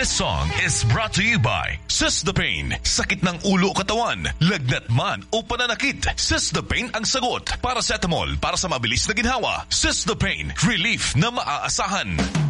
This song is brought to you by Sistapain. Sakit ng ulo o katawan, lagnat man o pananakit, Sistapain ang sagot. Paracetamol para sa mabilis na ginhawa. Sistapain, relief na maaasahan.